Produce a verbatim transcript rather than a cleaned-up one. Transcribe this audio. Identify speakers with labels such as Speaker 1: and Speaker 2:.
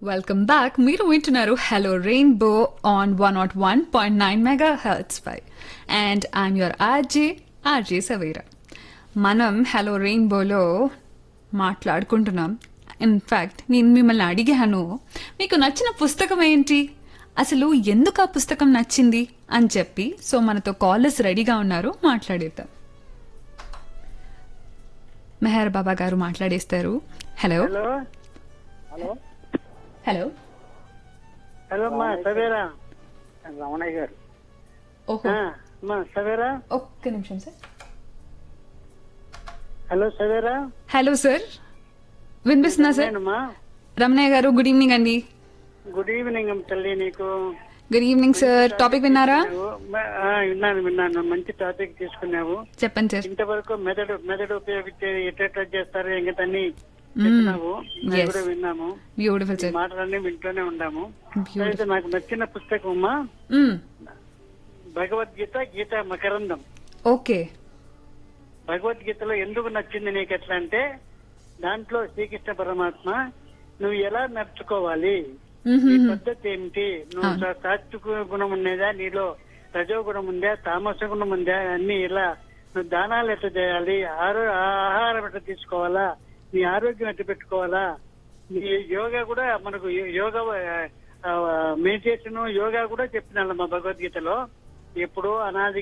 Speaker 1: Welcome back. మీరు వింటున్నారు hello rainbow on one not one point nine mega hertz pi and I'm your RJ RJ Savera. మనం hello రెయిన్బోలో మాట్లాడుకుంటున్నాం. In fact నేను మిమ్మల్ని అడిగాను, మీకు నచ్చిన పుస్తకం ఏంటి, అసలు ఎందుకు ఆ పుస్తకం నచ్చింది అని చెప్పి. సో మనతో కాలర్స్ రెడీగా ఉన్నారు, మాట్లాడేద్దాం. మెహర్ బాబా గారు మాట్లాడేస్తారు. Hello
Speaker 2: hello hello
Speaker 1: hello
Speaker 2: hello అమ్మా సవేరా, రమణయ్య గారు.
Speaker 1: ఓహో,
Speaker 2: ఆ, అమ్మా సవేరా.
Speaker 1: ఒక్క నిమిషం sir.
Speaker 2: Hello Savera.
Speaker 1: Hello sir, వినిపిస్తుందా సార్?
Speaker 2: నేనమ్మా.
Speaker 1: రమణయ్య గారు, గుడ్ ఈవినింగ్ అండి.
Speaker 2: గుడ్ ఈవినింగ్ అమ్మ తల్లి నీకు.
Speaker 1: Good evening sir. టాపిక్ విన్నారా?
Speaker 2: తీసుకున్నావు. ఆ, విన్నాను విన్నాను మంచి టాపిక్ తీసుకున్నావు.
Speaker 1: చెప్పండి సార్.
Speaker 2: ఇంతవరకు మెదడు మెదడు ఉపయోగించి ఎట్లా చేస్తారు ఇంకన్నీ చెప్పినావు. మేము
Speaker 1: yes.
Speaker 2: కూడా విన్నాము.
Speaker 1: బ్యూటిఫుల్
Speaker 2: ఈ
Speaker 1: సార్.
Speaker 2: మాటలన్నీ వింటూనే ఉన్నాము.
Speaker 1: Beautiful.
Speaker 2: అయితే నాకు నచ్చిన పుస్తకం అమ్మా భగవద్గీత, గీత మకరందం.
Speaker 1: ఓకే.
Speaker 2: భగవద్గీతలో ఎందుకు నచ్చింది నీకు ఎట్లా అంటే, దాంట్లో శ్రీకృష్ణ పరమాత్మ నువ్వు ఎలా నడుచుకోవాలి, నీ పద్ధతి ఏమిటి, నువ్వు
Speaker 1: అవును.
Speaker 2: సా- సాత్విక గుణం ఉండేదా నీలో, రజో గుణం ఉందా, తామస గుణం ఉందా, అన్ని ఇలా నువ్వు దానాలు ఎట్లా చేయాలి, ఆరో ఆహారం ఎట్లా తీసుకోవాలా, నీ ఆరోగ్యం ఎట్లా పెట్టుకోవాలా, నీ యోగా కూడా మనకు యో- యోగా మెడిటేషన్ యోగా కూడా చెప్పినాను మా భగవద్గీతలో. ఎప్పుడు అనాది